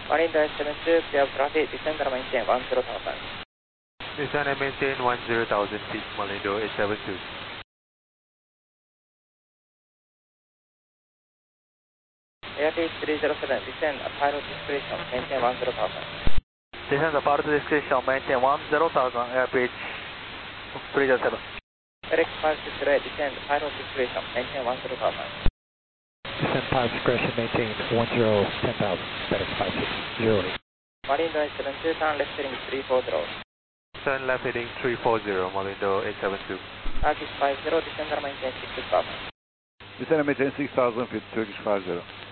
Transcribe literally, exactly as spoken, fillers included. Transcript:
Marindo S seven two, clear traffic, descend and maintain one zero thousand. Descend and maintain one zero thousand feet, Malindo eight seven two. Airbase three zero seven, descend at pilot discretion, maintain one zero thousand. Descend the pilot discretion, maintain one zero thousand, airbase three zero seven. F X five six zero eight, descend pilot discretion, maintain one zero thousand. Descend pilot discretion, maintain one zero ten thousand, F X five six zero eight. Marindo S seven two, turn left heading three four zero. Turn left heading three four zero, Malindo eight seven two. Turkish five zero, descend and maintain six thousand. Descend and maintain six thousand feet, Turkish five zero.